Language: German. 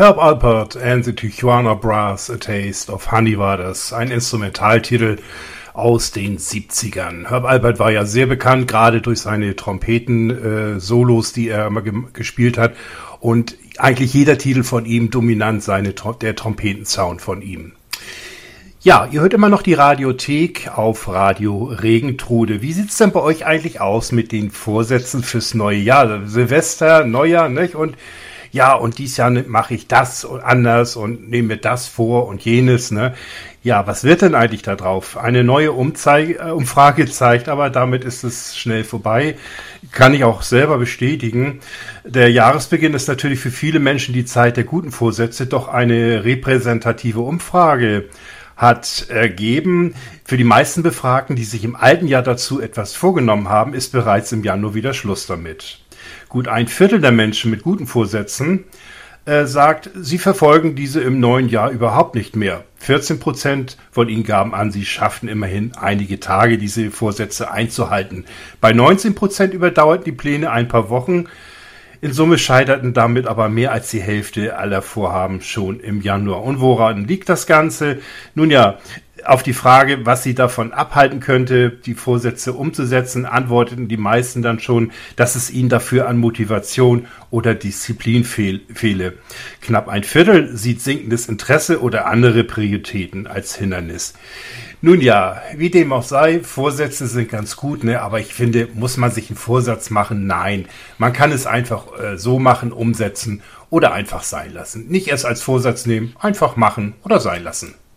Herb Alpert and the Tijuana Brass, A Taste of Honey war das, ein Instrumentaltitel aus den 70ern. Herb Alpert war ja sehr bekannt, gerade durch seine Trompeten-Solos, die er immer gespielt hat. Und eigentlich jeder Titel von ihm dominant der Trompetensound von ihm. Ja, ihr hört immer noch die Radiothek auf Radio Regentrude. Wie sieht's denn bei euch eigentlich aus mit den Vorsätzen fürs neue Jahr? Silvester, Neujahr, nicht? Und ja, und dies Jahr mache ich das und anders und nehme mir das vor und jenes, ne? Ja, was wird denn eigentlich da drauf? Eine neue Umfrage zeigt, aber damit ist es schnell vorbei. Kann ich auch selber bestätigen. Der Jahresbeginn ist natürlich für viele Menschen die Zeit der guten Vorsätze, doch eine repräsentative Umfrage hat ergeben, für die meisten Befragten, die sich im alten Jahr dazu etwas vorgenommen haben, ist bereits im Januar wieder Schluss damit. Gut ein Viertel der Menschen mit guten Vorsätzen sagt, sie verfolgen diese im neuen Jahr überhaupt nicht mehr. 14% von ihnen gaben an, sie schafften immerhin einige Tage, diese Vorsätze einzuhalten. Bei 19% überdauerten die Pläne ein paar Wochen. In Summe scheiterten damit aber mehr als die Hälfte aller Vorhaben schon im Januar. Und woran liegt das Ganze? Nun ja, auf die Frage, was sie davon abhalten könnte, die Vorsätze umzusetzen, antworteten die meisten dann schon, dass es ihnen dafür an Motivation oder Disziplin fehle. Knapp ein Viertel sieht sinkendes Interesse oder andere Prioritäten als Hindernis. Nun ja, wie dem auch sei, Vorsätze sind ganz gut, ne? Aber ich finde, muss man sich einen Vorsatz machen? Nein, man kann es einfach so machen, umsetzen oder einfach sein lassen. Nicht erst als Vorsatz nehmen, einfach machen oder sein lassen.